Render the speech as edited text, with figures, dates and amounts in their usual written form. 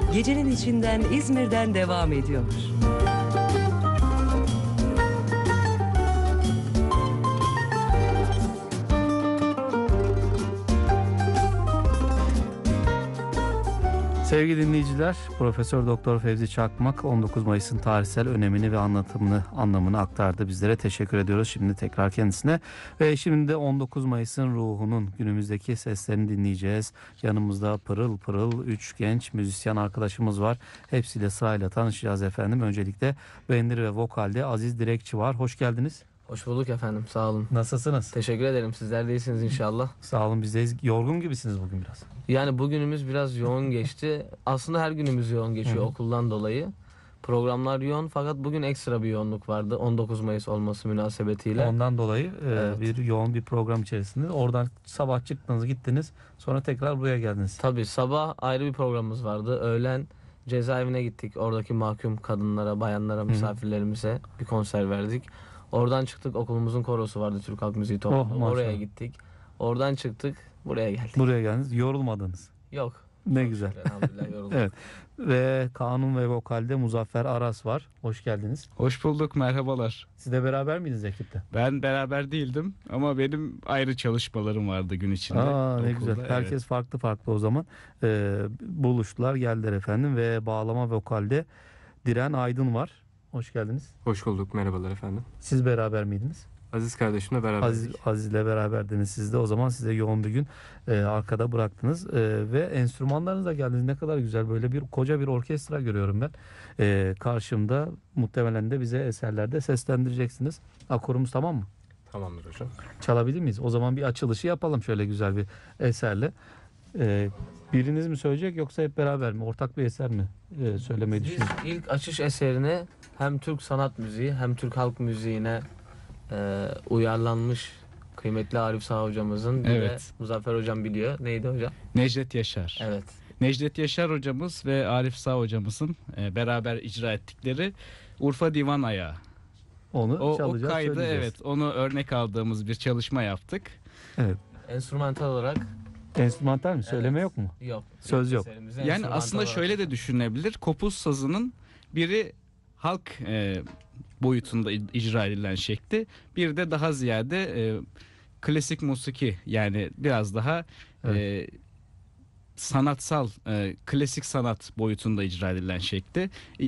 gecenin içinden İzmir'den devam ediyor. Sevgili dinleyiciler, Profesör Doktor Fevzi Çakmak 19 Mayıs'ın tarihsel önemini ve anlamını aktardı bizlere. Teşekkür ediyoruz şimdi tekrar kendisine. Ve şimdi de 19 Mayıs'ın ruhunun günümüzdeki seslerini dinleyeceğiz. Yanımızda pırıl pırıl 3 genç müzisyen arkadaşımız var. Hepsiyle sırayla tanışacağız efendim. Öncelikle bendir ve vokalde Aziz Direkçi var. Hoş geldiniz. Hoş bulduk efendim, sağ olun. Nasılsınız? Teşekkür ederim, sizler de iyisiniz inşallah. Sağ olun, bizdeyiz. Yorgun gibisiniz bugün biraz. Yani bugünümüz biraz yoğun geçti. Aslında her günümüz yoğun geçiyor okuldan dolayı. Programlar yoğun fakat bugün ekstra bir yoğunluk vardı 19 Mayıs olması münasebetiyle. Ondan dolayı Evet. bir yoğun bir program içerisinde. Oradan sabah çıktınız, gittiniz. Sonra tekrar buraya geldiniz. Tabii sabah ayrı bir programımız vardı. Öğlen cezaevine gittik. Oradaki mahkum kadınlara, bayanlara, misafirlerimize bir konser verdik. Oradan çıktık, okulumuzun korosu vardı, Türk Halk Müziği Topluluğu. maşallah. Oraya gittik. Oradan çıktık, buraya geldik. Buraya geldiniz. Yorulmadınız. Yok. Ne Çok güzel. şükür, elhamdülillah yorulduk. Evet. Ve kanun ve vokalde Muzaffer Aras var. Hoş geldiniz. Hoş bulduk, merhabalar. Siz de beraber miydiniz ekipte? Ben beraber değildim ama benim ayrı çalışmalarım vardı gün içinde. Aa, ne okulda, güzel. evet. Herkes farklı o zaman. Buluştular, geldiler efendim ve bağlama vokalde Diren Aydın var. Hoş geldiniz. Hoş bulduk, merhabalar efendim. Siz beraber miydiniz? Aziz kardeşimle beraber. Aziz'le beraberdiniz siz de. O zaman size yoğun bir gün arkada bıraktınız. Ve enstrümanlarınızla geldiniz. Ne kadar güzel, böyle bir koca bir orkestra görüyorum ben. Karşımda muhtemelen de bize eserlerde seslendireceksiniz. Akorumuz tamam mı? Tamamdır hocam. Çalabilir miyiz? O zaman bir açılışı yapalım şöyle güzel bir eserle. Biriniz mi söyleyecek yoksa hep beraber mi? Ortak bir eser mi söylemeyi Biz düşünüyorsunuz? ilk açış eserini hem Türk sanat müziği hem Türk halk müziğine uyarlanmış kıymetli Arif Sağ hocamızın, bir de Evet. Muzaffer hocam biliyor. Neydi hocam? Necdet Yaşar. Evet. Necdet Yaşar hocamız ve Arif Sağ hocamızın beraber icra ettikleri Urfa Divan Ayağı. Onu O çalacağız, kaydı, söyleyeceğiz. evet, onu örnek aldığımız bir çalışma yaptık. Evet. Enstrümantal olarak Enstrümantal mi? Söyleme yok mu? yok. Söz İlk yok. eserimizi Yani enstrümantal aslında olarak şöyle de düşünülebilir. Kopuz sazının biri halk boyutunda icra edilen şekli, bir de daha ziyade klasik musiki, yani biraz daha sanatsal, klasik sanat boyutunda icra edilen şekli.